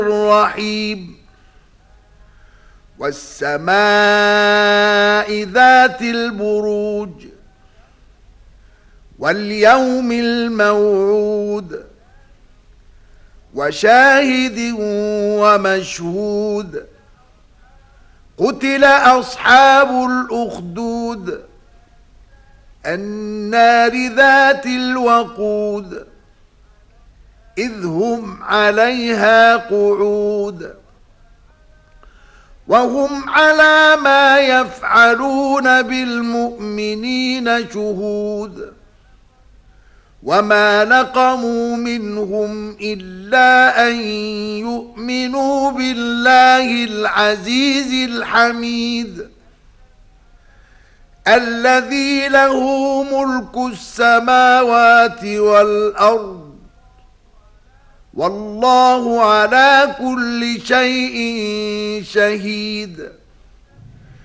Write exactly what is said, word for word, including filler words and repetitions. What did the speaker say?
الرحيم والسماء ذات البروج واليوم الموعود وشاهد ومشهود قتل أصحاب الأخدود النار ذات الوقود إذ هم عليها قعود وهم على ما يفعلون بالمؤمنين شهود وما نقموا منهم إلا أن يؤمنوا بالله العزيز الحميد الذي له ملك السماوات والأرض والله على كل شيء شهيد.